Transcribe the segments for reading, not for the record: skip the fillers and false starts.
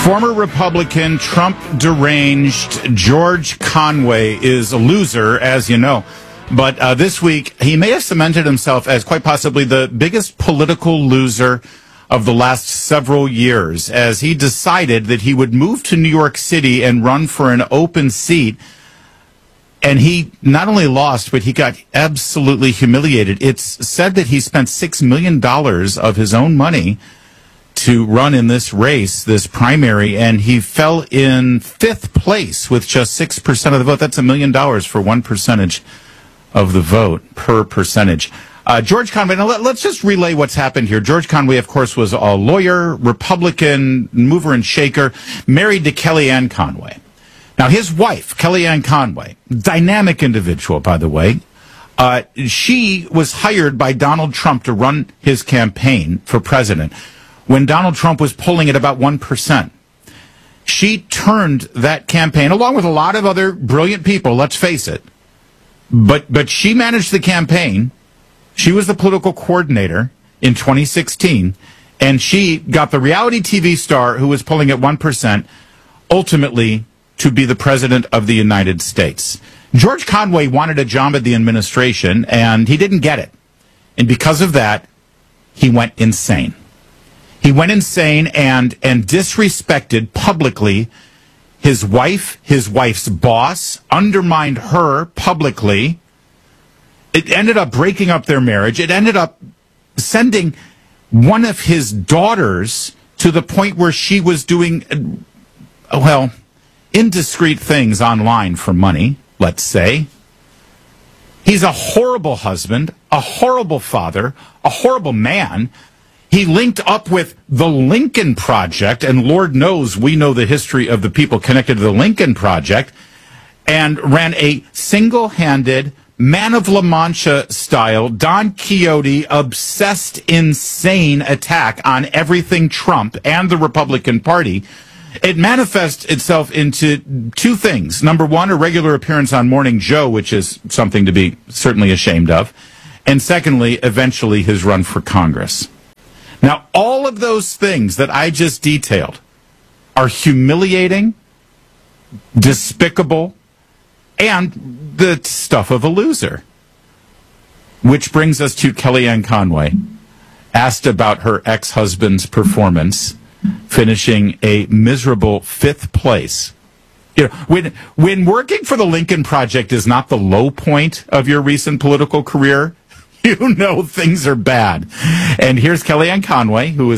Former Republican, Trump deranged George Conway is a loser, as you know. But this week, he may have cemented himself as quite possibly the biggest political loser of the last several years, as he decided that he would move to New York City and run for an open seat. And he not only lost, but he got absolutely humiliated. It's said that he spent $6 million of his own money to run in this race, this primary, and he fell in fifth place with just 6% of the vote. That's $1 million for 1% of the vote per percentage. George Conway, now let's just relay what's happened here. George Conway, of course, was a lawyer, Republican, mover and shaker, married to Kellyanne Conway. Now, his wife, Kellyanne Conway, dynamic individual, by the way, she was hired by Donald Trump to run his campaign for president when Donald Trump was polling at about 1%. She turned that campaign, along with a lot of other brilliant people, let's face it, but she managed the campaign. She was the political coordinator in 2016, and she got the reality TV star who was polling at 1% ultimately to be the president of the United States. George Conway wanted a job at the administration, and he didn't get it. And because of that, he went insane. He went insane and disrespected publicly his wife, his wife's boss, undermined her publicly. It ended up breaking up their marriage. It ended up sending one of his daughters to the point where she was doing, indiscreet things online for money, let's say. He's a horrible husband, a horrible father, a horrible man. He linked up with the Lincoln Project, and Lord knows we know the history of the people connected to the Lincoln Project, and ran a single-handed, Man of La Mancha style, Don Quixote, obsessed, insane attack on everything Trump and the Republican Party. It manifests itself into two things. Number one, a regular appearance on Morning Joe, which is something to be certainly ashamed of. And secondly, eventually his run for Congress. Now, all of those things that I just detailed are humiliating, despicable, and the stuff of a loser. Which brings us to Kellyanne Conway, asked about her ex-husband's performance, finishing a miserable fifth place. You know, when working for the Lincoln Project is not the low point of your recent political career, you know things are bad. And here's Kellyanne Conway, who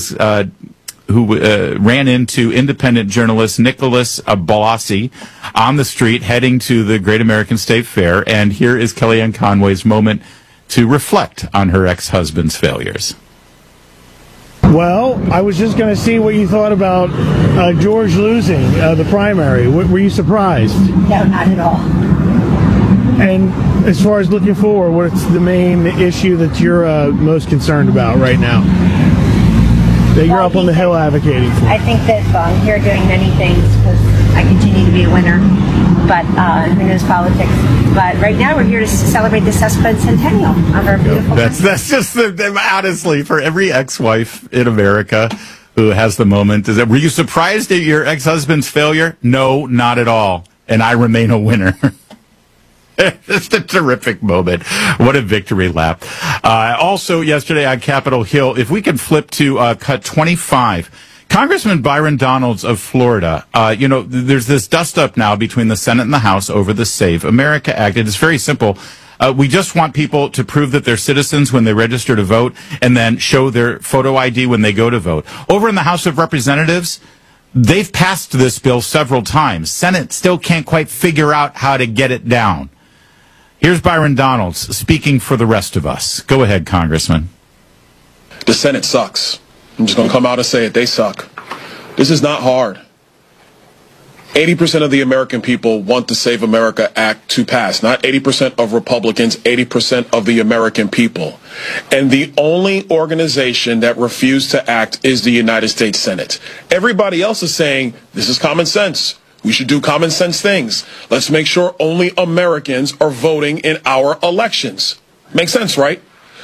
ran into independent journalist Nicholas Blassi on the street heading to the Great American State Fair. And here is Kellyanne Conway's moment to reflect on her ex-husband's failures. Well, I was just going to see what you thought about George losing the primary. Were you surprised? No, not at all. And as far as looking forward, what's the main issue that you're most concerned about right now? That you're up on the Hill advocating for? I think that I'm here doing many things because I continue to be a winner, but who knows politics. But right now we're here to celebrate the sesquicentennial of our beautiful country. That's just, honestly, for every ex-wife in America who has the moment, were you surprised at your ex-husband's failure? No, not at all. And I remain a winner. Just a terrific moment. What a victory lap. Also, yesterday on Capitol Hill, if we could flip to cut 25, Congressman Byron Donalds of Florida, there's this dust-up now between the Senate and the House over the Save America Act. It is very simple. We just want people to prove that they're citizens when they register to vote and then show their photo ID when they go to vote. Over in the House of Representatives, they've passed this bill several times. Senate still can't quite figure out how to get it down. Here's Byron Donalds speaking for the rest of us. Go ahead, Congressman. The Senate sucks. I'm just going to come out and say it. They suck. This is not hard. 80% of the American people want the Save America Act to pass. Not 80% of Republicans, 80% of the American people. And the only organization that refused to act is the United States Senate. Everybody else is saying, this is common sense. We should do common sense things. Let's make sure only Americans are voting in our elections. Makes sense, right?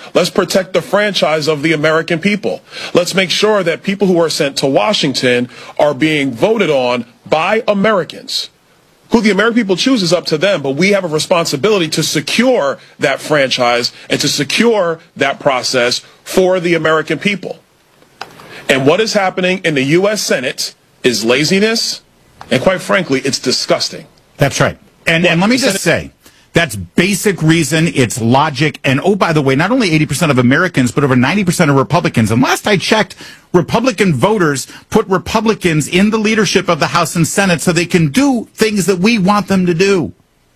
Let's protect the franchise of the American people. Let's make sure that people who are sent to Washington are being voted on by Americans. Who the American people choose is up to them, but we have a responsibility to secure that franchise and to secure that process for the American people. And what is happening in the U.S. Senate is laziness, and quite frankly, it's disgusting. That's right. And let me just say, that's basic reason, it's logic, and oh, by the way, not only 80% of Americans, but over 90% of Republicans. And last I checked, Republican voters put Republicans in the leadership of the House and Senate so they can do things that we want them to do.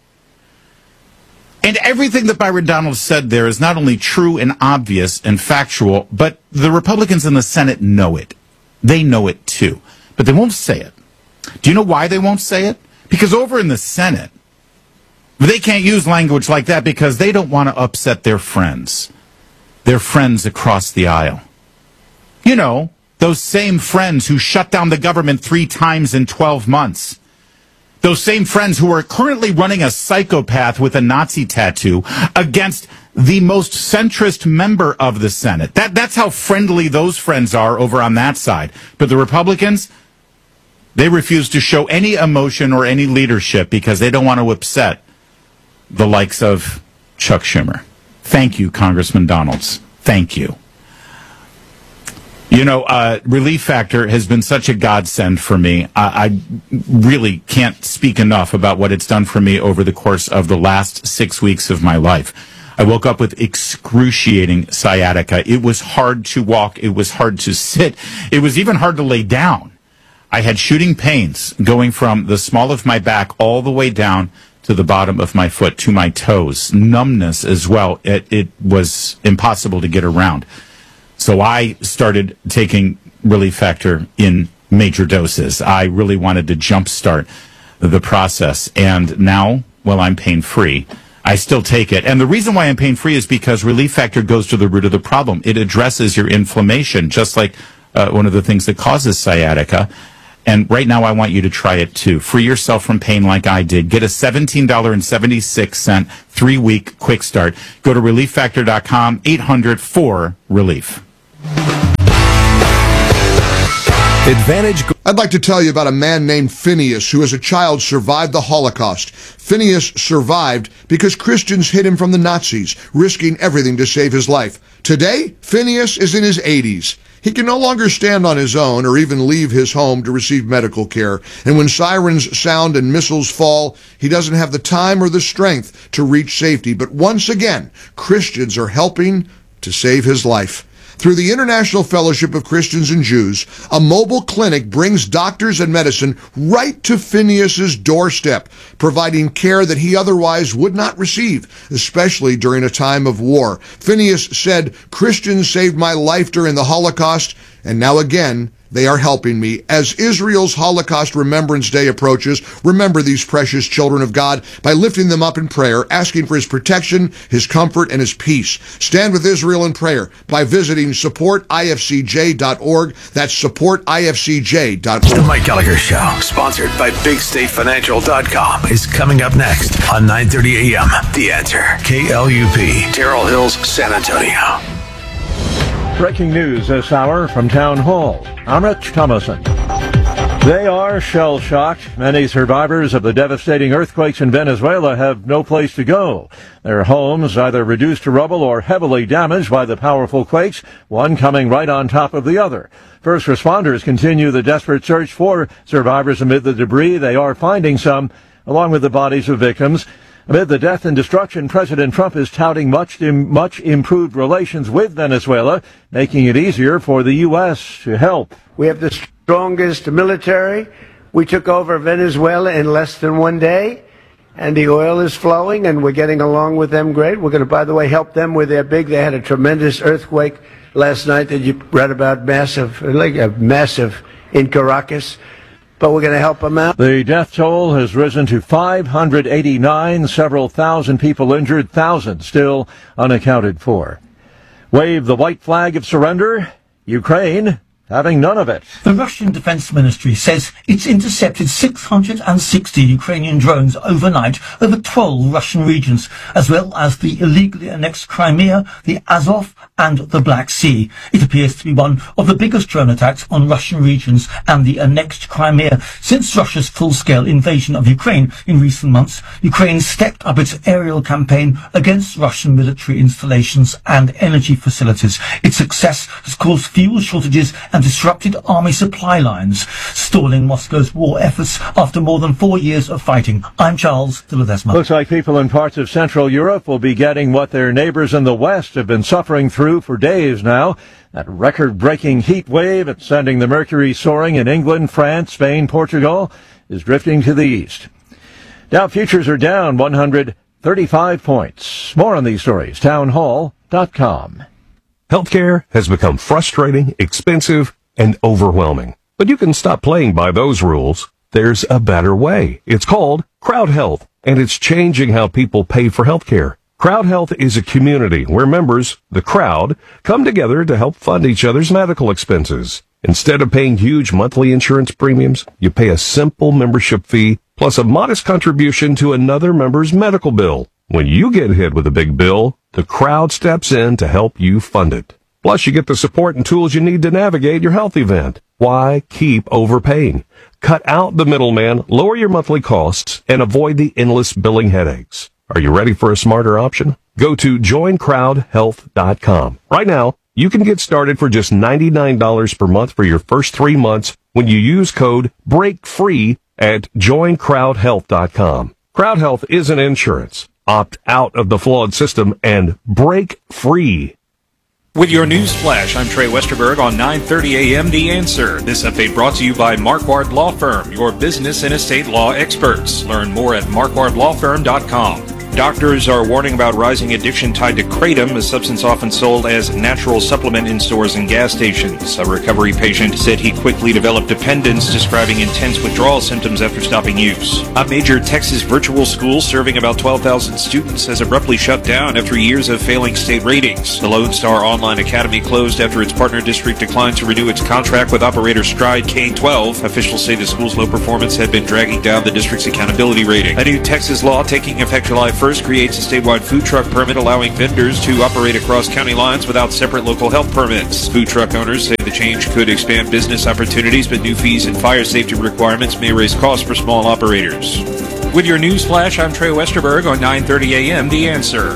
And everything that Byron Donalds said there is not only true and obvious and factual, but the Republicans in the Senate know it. They know it too. But they won't say it. Do you know why they won't say it? Because over in the Senate, they can't use language like that because they don't want to upset their friends across the aisle. You know, those same friends who shut down the government 3 times in 12 months. Those same friends who are currently running a psychopath with a Nazi tattoo against the most centrist member of the Senate. That's how friendly those friends are over on that side. But the Republicans, they refuse to show any emotion or any leadership because they don't want to upset the likes of Chuck Schumer. Thank you, Congressman Donalds. Thank you. You know, Relief Factor has been such a godsend for me. I really can't speak enough about what it's done for me over the course of the last 6 weeks of my life. I woke up with excruciating sciatica. It was hard to walk. It was hard to sit. It was even hard to lay down. I had shooting pains going from the small of my back all the way down to the bottom of my foot, to my toes. Numbness as well. It was impossible to get around. So I started taking Relief Factor in major doses. I really wanted to jumpstart the process. And now, well, I'm pain-free. I still take it. And the reason why I'm pain-free is because Relief Factor goes to the root of the problem. It addresses your inflammation, just like one of the things that causes sciatica. And right now, I want you to try it, too. Free yourself from pain like I did. Get a $17.76 3-week quick start. Go to ReliefFactor.com, 800-4-RELIEF. Advantage. I'd like to tell you about a man named Phineas who as a child survived the Holocaust. Phineas survived because Christians hid him from the Nazis, risking everything to save his life. Today, Phineas is in his 80s. He can no longer stand on his own or even leave his home to receive medical care. And when sirens sound and missiles fall, he doesn't have the time or the strength to reach safety. But once again, Christians are helping to save his life. Through the International Fellowship of Christians and Jews, a mobile clinic brings doctors and medicine right to Phineas's doorstep, providing care that he otherwise would not receive, especially during a time of war. Phineas said, "Christians saved my life during the Holocaust, and now again, they are helping me." As Israel's Holocaust Remembrance Day approaches, remember these precious children of God by lifting them up in prayer, asking for his protection, his comfort, and his peace. Stand with Israel in prayer by visiting supportifcj.org. That's supportifcj.org. The Mike Gallagher Show, sponsored by BigStateFinancial.com, is coming up next on 9:30 a.m. The Answer, KLUP, Terrell Hills, San Antonio. Breaking news this hour from Town Hall. I'm Rich Thomason. They are shell-shocked. Many survivors of the devastating earthquakes in Venezuela have no place to go. Their homes either reduced to rubble or heavily damaged by the powerful quakes, one coming right on top of the other. First responders continue the desperate search for survivors amid the debris. They are finding some, along with the bodies of victims. Amid the death and destruction, President Trump is touting much improved relations with Venezuela, making it easier for the U.S. to help. We have the strongest military. We took over Venezuela in less than 1 day, and the oil is flowing, and we're getting along with them great. We're going to, by the way, help them with their they had a tremendous earthquake last night that you read about, massive in Caracas. But we're going to help them out. The death toll has risen to 589, several thousand people injured, thousands still unaccounted for. Wave the white flag of surrender. Ukraine having none of it. The Russian Defense Ministry says it's intercepted 660 Ukrainian drones overnight over 12 Russian regions, as well as the illegally annexed Crimea, the Azov, and the Black Sea. It appears to be one of the biggest drone attacks on Russian regions and the annexed Crimea since Russia's full-scale invasion of Ukraine in recent months. Ukraine stepped up its aerial campaign against Russian military installations and energy facilities. Its success has caused fuel shortages and disrupted army supply lines, stalling Moscow's war efforts after more than 4 years of fighting. I'm Charles de Ledesma. Looks like people in parts of Central Europe will be getting what their neighbors in the West have been suffering through for days now. That record-breaking heat wave that's sending the mercury soaring in England, France, Spain, Portugal is drifting to the east. Dow futures are down 135 points. More on these stories, townhall.com. Healthcare has become frustrating, expensive, and overwhelming. But you can stop playing by those rules. There's a better way. It's called Crowd Health, and it's changing how people pay for healthcare. Crowd Health is a community where members, the crowd, come together to help fund each other's medical expenses. Instead of paying huge monthly insurance premiums, you pay a simple membership fee plus a modest contribution to another member's medical bill. When you get hit with a big bill, the crowd steps in to help you fund it. Plus, you get the support and tools you need to navigate your health event. Why keep overpaying? Cut out the middleman, lower your monthly costs, and avoid the endless billing headaches. Are you ready for a smarter option? Go to joincrowdhealth.com. Right now, you can get started for just $99 per month for your first 3 months when you use code BREAKFREE at joincrowdhealth.com. Crowd Health isn't insurance. Opt out of the flawed system and break free. With your news flash, I'm Trey Westerberg on 9:30 a.m. The Answer. This update brought to you by Marquardt Law Firm, your business and estate law experts. Learn more at marquardtlawfirm.com. Doctors are warning about rising addiction tied to Kratom, a substance often sold as natural supplement in stores and gas stations. A recovery patient said he quickly developed dependence, describing intense withdrawal symptoms after stopping use. A major Texas virtual school serving about 12,000 students has abruptly shut down after years of failing state ratings. The Lone Star Online Academy closed after its partner district declined to renew its contract with operator Stride K-12. Officials say the school's low performance had been dragging down the district's accountability rating. A new Texas law taking effect July 1st creates a statewide food truck permit allowing vendors to operate across county lines without separate local health permits. Food truck owners say the change could expand business opportunities, but new fees and fire safety requirements may raise costs for small operators. With your news flash, I'm Trey Westerberg on 9:30 a.m. The Answer.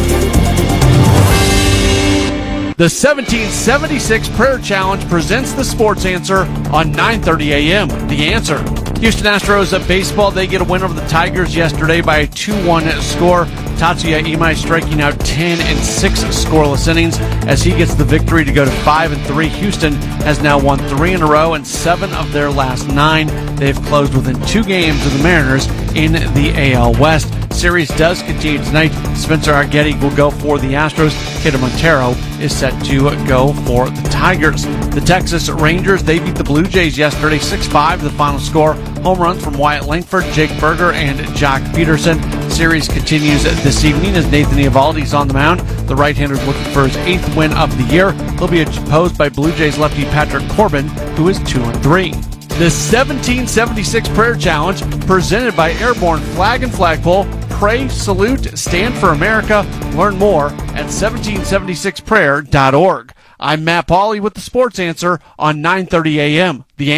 The 1776 Prayer Challenge presents the Sports Answer on 9:30 a.m. The Answer. Houston Astros at baseball, they get a win over the Tigers yesterday by a 2-1 score. Tatsuya Imai striking out 10 in 6 scoreless innings as he gets the victory to go to 5-3. Houston has now won 3 in a row and 7 of their last 9. They've closed within 2 games of the Mariners in the AL West. Series does continue tonight. Spencer Arguetti will go for the Astros. Kidder Montero is set to go for the Tigers. The Texas Rangers, they beat the Blue Jays yesterday, 6-5 the final score. Home runs from Wyatt Langford, Jake Berger, and Jock Peterson. Series continues this evening as Nathan Eovaldi's on the mound. The right-hander's looking for his 8th win of the year. He'll be opposed by Blue Jays lefty Patrick Corbin, who is 2-3. The 1776 Prayer Challenge, presented by Airborne Flag and Flagpole. Pray, salute, stand for America. Learn more at 1776prayer.org. I'm Matt Pauley with the Sports Answer on 9:30 a.m. The